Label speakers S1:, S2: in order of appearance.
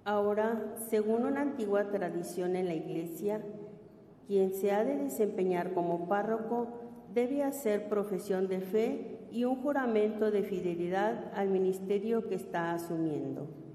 S1: Ahora, según una antigua tradición en la Iglesia, quien se ha de desempeñar como párroco debe hacer profesión de fe y un juramento de fidelidad al ministerio que está asumiendo.